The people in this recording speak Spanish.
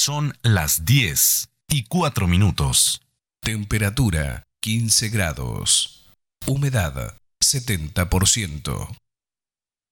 Son las 10:04. Temperatura 15 grados. Humedad 70%.